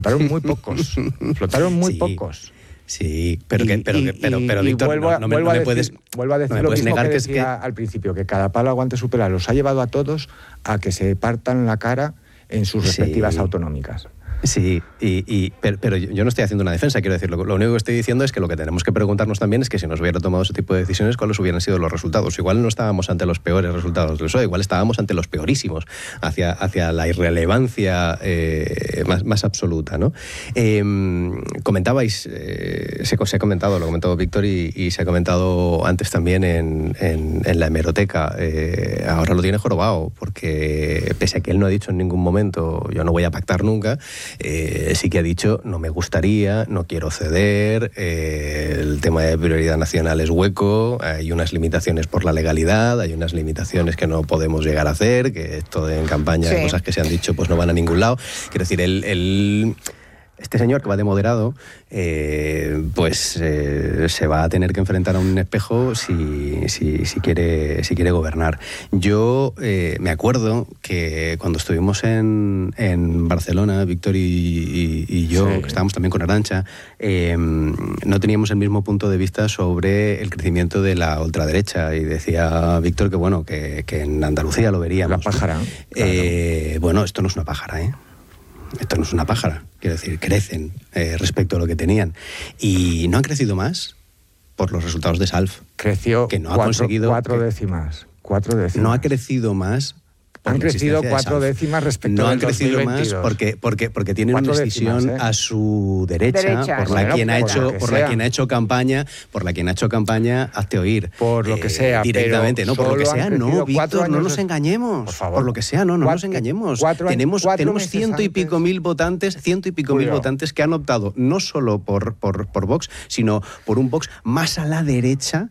Flotaron muy pocos. Flotaron muy pocos. Sí, pero Víctor, vuelvo a decir lo mismo que decía al principio, que cada palo aguante su pela. Los ha llevado a todos a que se partan la cara en sus respectivas autonómicas. Sí, pero yo no estoy haciendo una defensa, quiero decirlo. Lo único que estoy diciendo es que lo que tenemos que preguntarnos también es que si nos hubiera tomado ese tipo de decisiones, ¿cuáles hubieran sido los resultados? Igual no estábamos ante los peores resultados del PSOE, igual estábamos ante los peorísimos, hacia la irrelevancia más absoluta, ¿no? Comentabais, se ha comentado, lo comentó Víctor y se ha comentado antes también en la hemeroteca. Ahora lo tiene jorobado, porque pese a que él no ha dicho en ningún momento yo no voy a pactar nunca, sí que ha dicho no me gustaría, no quiero ceder, el tema de prioridad nacional es hueco, hay unas limitaciones por la legalidad, hay unas limitaciones que no podemos llegar a hacer, que esto en campaña, sí, cosas que se han dicho pues no van a ningún lado. Quiero decir, este señor que va de moderado, se va a tener que enfrentar a un espejo si quiere gobernar. Yo me acuerdo que cuando estuvimos en Barcelona, Víctor y yo, sí, que estábamos también con Arantxa, no teníamos el mismo punto de vista sobre el crecimiento de la ultraderecha, y decía Víctor que en Andalucía lo veríamos. La pájara. Claro. Bueno, esto no es una pájara, ¿eh? Esto no es una pájara, quiero decir, crecen respecto a lo que tenían. Y no han crecido más por los resultados de SALF. Creció que no ha conseguido 4 décimas. 4 décimas. No ha crecido más. Han crecido 4 décimas respecto al 2022. No han crecido más porque tienen una decisión a su derecha, por la quien ha hecho campaña, hazte oír. Por lo que sea. Directamente, no, por lo que sea, no, Víctor, no nos engañemos. Por favor. Por lo que sea, no nos engañemos. Tenemos ciento y pico mil votantes que han optado no solo por Vox, sino por un Vox más a la derecha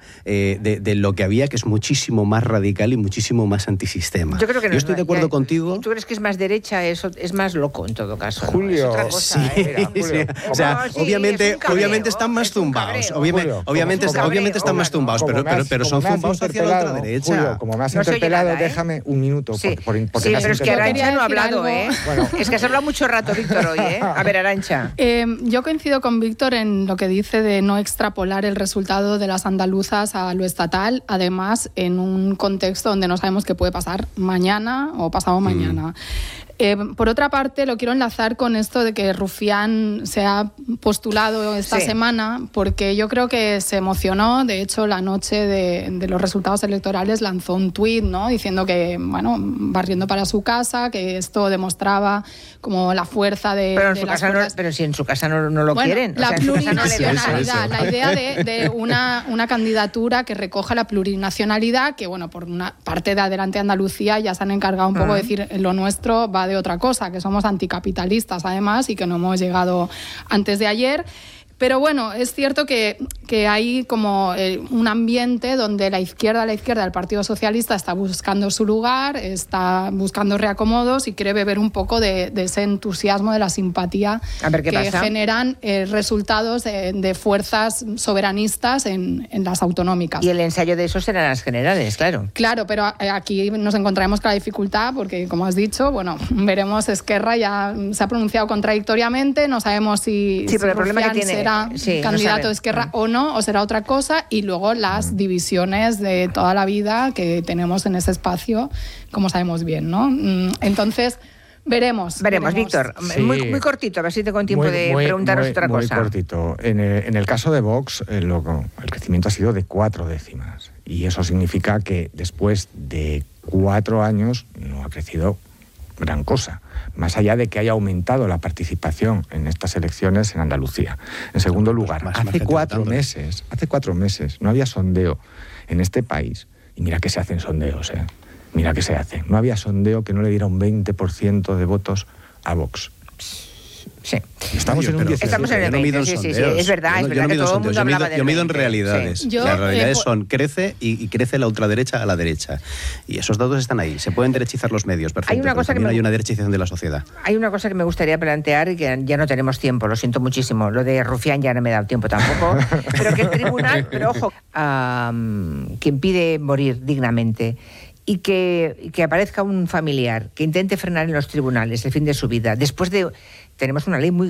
de lo que había, que es muchísimo más radical y muchísimo más antisistema. Yo creo que no. Yo estoy de acuerdo contigo. ¿Tú crees que es más derecha? Eso es más loco en todo caso, ¿no? Julio, es otra cosa, sí, Julio. O sea, obviamente están más zumbados. Obviamente están más zumbados, pero son zumbados hacia la ultraderecha. Julio, como me has interpelado, déjame un minuto. Sí, porque pero es que Arantxa no ha hablado, ¿eh? Bueno. Es que has hablado mucho rato, Víctor, hoy, ¿eh? A ver, Arantxa. Yo coincido con Víctor en lo que dice de no extrapolar el resultado de las andaluzas a lo estatal, además en un contexto donde no sabemos qué puede pasar mañana o pasado mañana. Por otra parte, lo quiero enlazar con esto de que Rufián se ha postulado esta semana, porque yo creo que se emocionó. De hecho, la noche de los resultados electorales lanzó un tuit, ¿no?, diciendo que, barriendo para su casa, que esto demostraba como la fuerza de... Pero si en su casa no lo quieren. La plurinacionalidad, la idea de una candidatura que recoja la plurinacionalidad, que, por una parte de Adelante Andalucía ya se han encargado un poco de decir lo nuestro va de otra cosa, que somos anticapitalistas además y que no hemos llegado antes de ayer. Pero es cierto que hay como un ambiente donde la izquierda del Partido Socialista está buscando su lugar, está buscando reacomodos y quiere beber un poco de ese entusiasmo, de la simpatía que generan resultados de fuerzas soberanistas en las autonómicas. Y el ensayo de eso serán las generales, claro. Claro, pero aquí nos encontraremos con la dificultad porque, como has dicho, veremos. Esquerra ya se ha pronunciado contradictoriamente, no sabemos si pero el problema que tiene será candidato de Esquerra o no, o será otra cosa, y luego las divisiones de toda la vida que tenemos en ese espacio, como sabemos bien, ¿no? Entonces, veremos. Víctor. Sí. Muy cortito, a ver si tengo tiempo de preguntaros otra cosa. Muy cortito. En el caso de Vox, el crecimiento ha sido de 4 décimas, y eso significa que después de 4 años no ha crecido gran cosa, más allá de que haya aumentado la participación en estas elecciones en Andalucía. En segundo lugar, hace 4 meses no había sondeo en este país, y mira que se hacen sondeos, mira que se hacen. No había sondeo que no le diera un 20% de votos a Vox. Sí. Estamos en un 17. Estamos en el 20, sí, es verdad que todo el mundo hablaba de yo mido en realidades. Sí. Las realidades son, crece y crece la ultraderecha a la derecha. Y esos datos están ahí. Se pueden derechizar los medios, perfecto, hay una derechización de la sociedad. Hay una cosa que me gustaría plantear y que ya no tenemos tiempo, lo siento muchísimo. Lo de Rufián ya no me da tiempo tampoco. Pero que el tribunal, ojo, que impide morir dignamente y que aparezca un familiar que intente frenar en los tribunales el fin de su vida, tenemos una ley muy